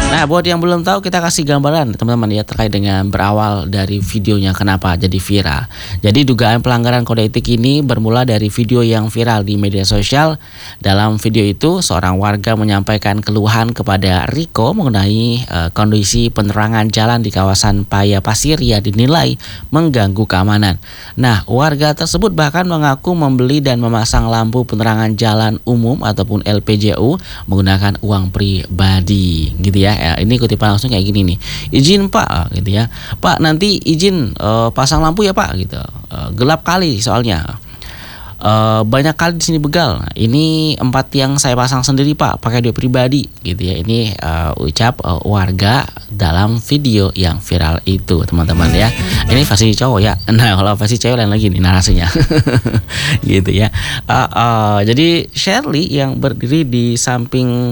Nah, buat yang belum tahu kita kasih gambaran teman-teman ya terkait dengan berawal dari videonya kenapa jadi viral. Jadi dugaan pelanggaran kode etik ini bermula dari video yang viral di media sosial. Dalam video itu seorang warga menyampaikan keluhan kepada Riko mengenai kondisi penerangan jalan di kawasan Paya Pasir yang dinilai mengganggu keamanan. Nah, warga tersebut bahkan mengaku membeli dan memasang lampu penerangan jalan umum ataupun LPJU menggunakan uang pribadi gitu ya. Ini kutipan langsung kayak gini nih. Izin Pak gitu ya. Pak, nanti izin pasang lampu ya Pak gitu. Gelap kali soalnya. Banyak kali di sini begal. Ini 4 yang saya pasang sendiri Pak, pakai duit pribadi gitu ya. Ini ucap warga dalam video yang viral itu teman-teman ya. Ini versi cowok ya. Nah, kalau versi cewek lain lagi nih narasinya. Gitu ya. Jadi Shirley yang berdiri di samping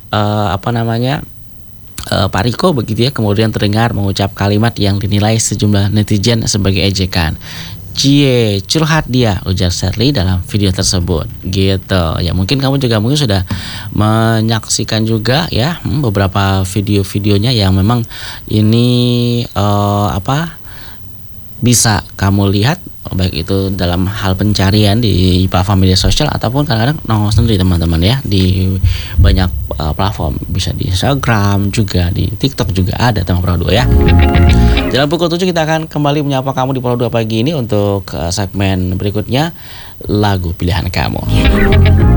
Pak Riko begitu ya, kemudian terdengar mengucap kalimat yang dinilai sejumlah netizen sebagai ejekan. Cie, curhat dia, ujar Shirley dalam video tersebut. Gitu. Ya mungkin kamu juga sudah menyaksikan juga ya beberapa video-videonya yang memang ini bisa kamu lihat baik itu dalam hal pencarian di platform media sosial ataupun kadang-kadang nongol sendiri teman-teman ya di banyak platform, bisa di Instagram juga, di TikTok juga ada teman Pro 2 ya. Dalam pukul 7 kita akan kembali menyapa kamu di Pro 2 pagi ini untuk segmen berikutnya lagu pilihan kamu.